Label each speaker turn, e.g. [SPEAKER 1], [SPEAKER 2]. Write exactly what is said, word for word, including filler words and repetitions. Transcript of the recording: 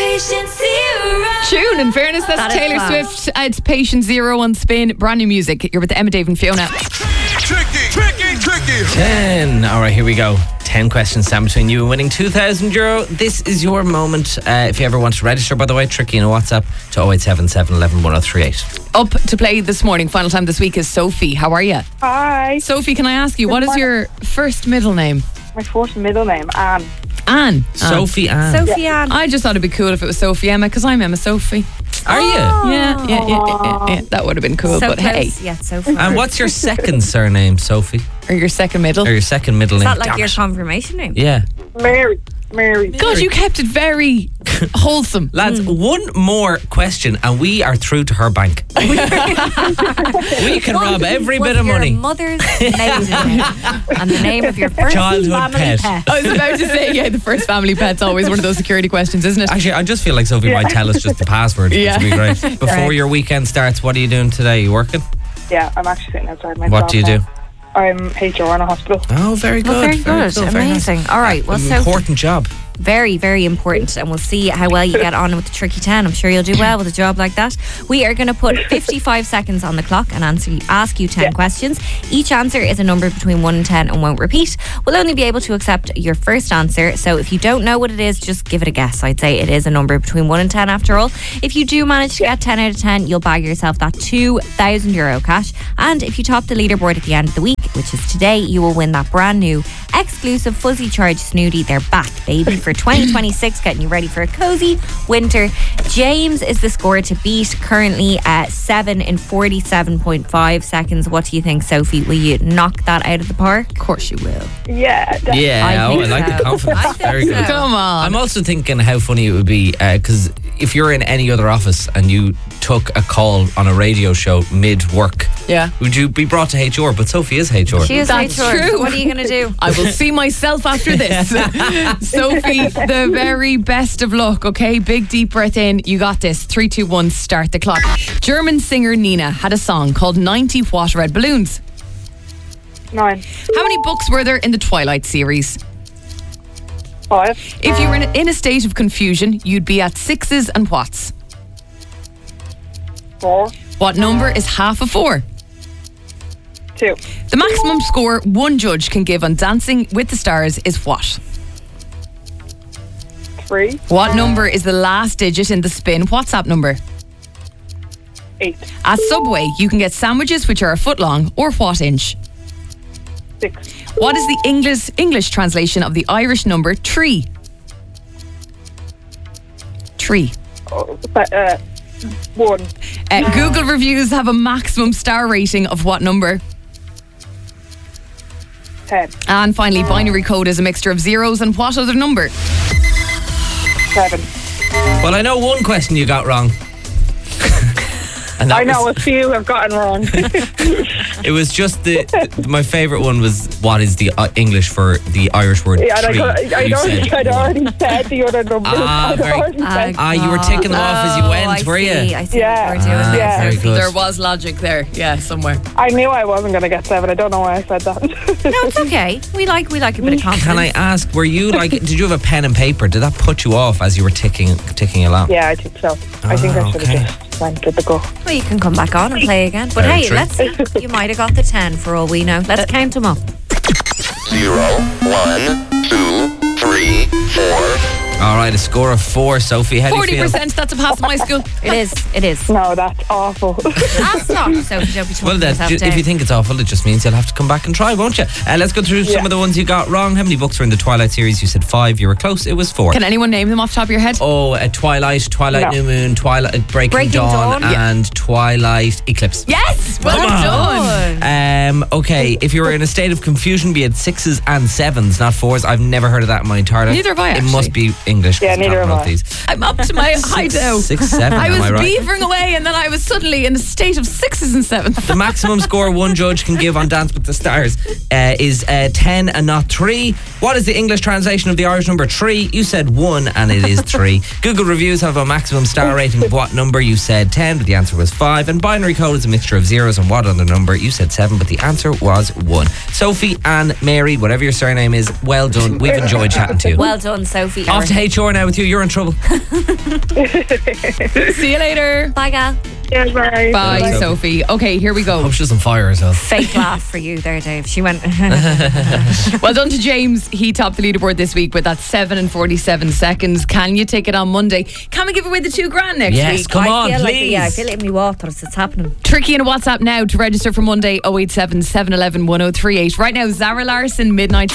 [SPEAKER 1] Patient Zero.
[SPEAKER 2] Tune, in fairness, that's
[SPEAKER 3] That is
[SPEAKER 2] Taylor
[SPEAKER 3] fun.
[SPEAKER 2] Swift. Uh, It's Patient Zero on Spin. Brand new music. You're with Emma, Dave and Fiona.
[SPEAKER 4] Tricky, tricky, tricky.
[SPEAKER 5] ten. All right, here we go. ten questions stand between you and winning two thousand euro. This is your moment. Uh, if you ever want to register, by the way, tricky in a WhatsApp to oh eight seven seven, one one, one oh three eight.
[SPEAKER 2] Up to play this morning, final time this week, is Sophie. How are you?
[SPEAKER 6] Hi.
[SPEAKER 2] Sophie, can I ask you,
[SPEAKER 6] Good
[SPEAKER 2] what is
[SPEAKER 6] morning.
[SPEAKER 2] your first middle name?
[SPEAKER 6] My first middle name, Anne.
[SPEAKER 2] Anne.
[SPEAKER 5] Sophie Ann.
[SPEAKER 3] Sophie Ann.
[SPEAKER 2] I just thought it'd be cool if it was Sophie Emma, because I'm Emma Sophie.
[SPEAKER 5] Are you?
[SPEAKER 2] Yeah, yeah, yeah, yeah, yeah. That would have been cool,
[SPEAKER 3] So
[SPEAKER 2] but
[SPEAKER 3] close,
[SPEAKER 2] hey.
[SPEAKER 3] yeah, so far.
[SPEAKER 5] And what's your second surname, Sophie?
[SPEAKER 2] Or your second middle.
[SPEAKER 5] Or your second middle
[SPEAKER 3] Is
[SPEAKER 5] name?
[SPEAKER 3] that like
[SPEAKER 5] Damn
[SPEAKER 3] your
[SPEAKER 5] it.
[SPEAKER 3] confirmation name?
[SPEAKER 5] Yeah.
[SPEAKER 6] Mary. Mary.
[SPEAKER 2] God, you kept it very wholesome.
[SPEAKER 5] Lads, one more question and we are through to her bank. We can rob every
[SPEAKER 3] What's
[SPEAKER 5] bit of
[SPEAKER 3] your
[SPEAKER 5] money.
[SPEAKER 3] mother's maiden name and the name of your first
[SPEAKER 5] Childhood
[SPEAKER 3] family
[SPEAKER 5] pet.
[SPEAKER 3] pet.
[SPEAKER 2] I was about to say, yeah, the first family pet's always one of those security questions, isn't it?
[SPEAKER 5] Actually, I just feel like Sophie might tell us just the password,
[SPEAKER 2] Yeah.
[SPEAKER 5] which would be great. Before
[SPEAKER 3] Right.
[SPEAKER 5] your weekend starts, what are you doing today? You working?
[SPEAKER 6] Yeah, I'm actually sitting outside my
[SPEAKER 5] What
[SPEAKER 6] job
[SPEAKER 5] do you
[SPEAKER 6] now.
[SPEAKER 5] do?
[SPEAKER 6] I'm H R in a hospital.
[SPEAKER 5] Oh, very good.
[SPEAKER 3] Well, very good.
[SPEAKER 5] cool, very nice.
[SPEAKER 3] Amazing. All right. Well,
[SPEAKER 5] An
[SPEAKER 3] so
[SPEAKER 5] important job.
[SPEAKER 3] very, very important. And we'll see how well you get on with the Tricky ten. I'm sure you'll do well with a job like that. We are going to put fifty-five seconds on the clock and answer, ask you ten questions. Each answer is a number between one and ten and won't repeat. We'll only be able to accept your first answer. So if you don't know what it is, just give it a guess. I'd say it is a number between one and ten after all. If you do manage to get ten out of ten, you'll bag yourself that two thousand euro cash. And if you top the leaderboard at the end of the week, which is today, you will win that brand new exclusive Fuzzy Charge Snooty. They're back, baby, for twenty twenty-six, getting you ready for a cozy winter. James is the score to beat, currently at seven in forty-seven point five seconds. What do you think, Sophie? Will you knock that out of the park?
[SPEAKER 2] Of course you will.
[SPEAKER 6] Yeah. that-
[SPEAKER 5] Yeah,
[SPEAKER 3] I
[SPEAKER 5] oh,
[SPEAKER 3] think
[SPEAKER 5] I like
[SPEAKER 3] so.
[SPEAKER 5] the confidence.
[SPEAKER 3] I think
[SPEAKER 5] Very good.
[SPEAKER 3] so.
[SPEAKER 2] Come on.
[SPEAKER 5] I'm also thinking how funny it would be because if you're in any other office and you took a call on a radio show mid-work,
[SPEAKER 2] Yeah.
[SPEAKER 5] would you be brought to H R? But Sophie is H R.
[SPEAKER 3] She is
[SPEAKER 2] That's
[SPEAKER 3] H R.
[SPEAKER 2] true.
[SPEAKER 3] What are you going to do?
[SPEAKER 2] I will see myself after this. Sophie, the very best of luck, okay? Big deep breath in. You got this. Three, two, one, start the clock. German singer Nina had a song called ninety What Red Balloons.
[SPEAKER 6] Nine.
[SPEAKER 2] How many books were there in the Twilight series?
[SPEAKER 6] Five.
[SPEAKER 2] If you were in a, in a state of confusion, you'd be at sixes and whats.
[SPEAKER 6] Four.
[SPEAKER 2] What number is half of four?
[SPEAKER 6] Two.
[SPEAKER 2] The maximum score one judge can give on Dancing with the Stars is what?
[SPEAKER 6] Three.
[SPEAKER 2] What number is the last digit in the Spin WhatsApp number?
[SPEAKER 6] Eight.
[SPEAKER 2] At Subway, you can get sandwiches which are a foot long or what inch?
[SPEAKER 6] Six.
[SPEAKER 2] What is the English English translation of the Irish number three? Three.
[SPEAKER 6] Oh, but, uh, one.
[SPEAKER 2] Uh, Google reviews have a maximum star rating of what number?
[SPEAKER 6] Ten.
[SPEAKER 2] And finally, binary code is a mixture of zeros and what other number?
[SPEAKER 6] Seven.
[SPEAKER 5] Well, I know one question you got wrong. And that
[SPEAKER 6] I know
[SPEAKER 5] was,
[SPEAKER 6] a few have gotten wrong.
[SPEAKER 5] it was just the, the my favourite one was what is the uh, English for the Irish word
[SPEAKER 6] Yeah, and I,
[SPEAKER 5] tree?
[SPEAKER 6] got, I,
[SPEAKER 5] You
[SPEAKER 6] know
[SPEAKER 5] said
[SPEAKER 6] I'd
[SPEAKER 5] one.
[SPEAKER 6] already said the other numbers.
[SPEAKER 5] Ah,
[SPEAKER 6] I'd
[SPEAKER 5] very-
[SPEAKER 6] already said.
[SPEAKER 5] Ah, you were ticking them off as you
[SPEAKER 3] Oh,
[SPEAKER 5] went,
[SPEAKER 3] I
[SPEAKER 5] were
[SPEAKER 3] see.
[SPEAKER 5] you?
[SPEAKER 3] I see
[SPEAKER 6] Yeah.
[SPEAKER 3] what you were doing
[SPEAKER 5] Ah,
[SPEAKER 3] there.
[SPEAKER 6] Yeah.
[SPEAKER 5] very good.
[SPEAKER 2] There was logic there, yeah, somewhere.
[SPEAKER 6] I knew I wasn't going to get seven. I don't know why I said that.
[SPEAKER 3] No, it's okay. We like we like a bit of confidence.
[SPEAKER 5] Can I ask, were you like, did you have a pen and paper? Did that put you off as you were ticking ticking along?
[SPEAKER 6] Yeah, I think so. I think
[SPEAKER 5] Ah,
[SPEAKER 6] I should
[SPEAKER 5] okay.
[SPEAKER 6] have just went with the go.
[SPEAKER 3] Well, you can come back on and play again. But
[SPEAKER 5] Very
[SPEAKER 3] hey,
[SPEAKER 5] true.
[SPEAKER 3] let's see. You might have got the ten for all we know. Let's count them up.
[SPEAKER 4] Zero, one, two, three, four.
[SPEAKER 5] All right, a score of four, Sophie. How do you
[SPEAKER 2] Forty
[SPEAKER 5] feel?
[SPEAKER 2] percent, that's a pass in my school.
[SPEAKER 3] It is. It is.
[SPEAKER 6] No, that's awful.
[SPEAKER 3] That's not. So don't be talking
[SPEAKER 5] Well, that,
[SPEAKER 3] yourself
[SPEAKER 5] ju-
[SPEAKER 3] down.
[SPEAKER 5] if you think it's awful, it just means you'll have to come back and try, won't you? Uh, let's go through some
[SPEAKER 6] Yeah.
[SPEAKER 5] of the ones you got wrong. How many books were in the Twilight series? You said five. You were close. It was four.
[SPEAKER 2] Can anyone name them off the top of your head?
[SPEAKER 5] Oh, uh, Twilight, Twilight
[SPEAKER 6] No.
[SPEAKER 5] New Moon, Twilight uh, Breaking,
[SPEAKER 3] Breaking
[SPEAKER 5] Dawn,
[SPEAKER 3] Dawn.
[SPEAKER 5] and Twilight Eclipse.
[SPEAKER 2] Yes, well
[SPEAKER 5] Come
[SPEAKER 2] done.
[SPEAKER 5] Um, okay, if you were in a state of confusion, be it sixes and sevens, not fours. I've never heard of that in my entire life.
[SPEAKER 2] Neither have I,
[SPEAKER 5] It
[SPEAKER 2] actually.
[SPEAKER 5] must be English. 'cause
[SPEAKER 6] Yeah,
[SPEAKER 5] I can't
[SPEAKER 6] neither have
[SPEAKER 5] pronounce
[SPEAKER 6] I.
[SPEAKER 5] these.
[SPEAKER 2] I'm up to my height now.
[SPEAKER 5] Six, seven,
[SPEAKER 2] I
[SPEAKER 5] am
[SPEAKER 2] was
[SPEAKER 5] I right?
[SPEAKER 2] beavering away and then I was suddenly in a state of sixes and sevens.
[SPEAKER 5] The maximum score one judge can give on Dance with the Stars uh, is uh, ten and not three. What is the English translation of the Irish number three? You said one and it is three. Google reviews have a maximum star rating of what number? You said ten, but the answer was five. And binary code is a mixture of zeros and what other number? You said seven, but the answer was one. Sophie and Mary, whatever your surname is, well done. We've enjoyed chatting to you.
[SPEAKER 3] Well done, Sophie.
[SPEAKER 5] Off to H R now with you. You're in trouble.
[SPEAKER 2] See you later.
[SPEAKER 3] Bye, gal.
[SPEAKER 6] Yeah, bye.
[SPEAKER 2] Bye,
[SPEAKER 5] Bye,
[SPEAKER 2] Sophie. Okay, here we go.
[SPEAKER 1] Hope she doesn't fire herself.
[SPEAKER 3] Fake laugh for you there, Dave. She went.
[SPEAKER 2] Well done to James. He topped the leaderboard this week with that seven and forty-seven seconds. Can you take it on Monday? Can we give away the two grand next
[SPEAKER 5] Yes,
[SPEAKER 2] week?
[SPEAKER 5] come
[SPEAKER 3] I
[SPEAKER 5] on,
[SPEAKER 3] feel
[SPEAKER 5] please.
[SPEAKER 3] Like, yeah, I feel it in my waters. It's happening.
[SPEAKER 2] Tricky in a WhatsApp now to register for Monday. oh eight seven, seven one one, one oh three eight. Right now, Zara Larson, Midnight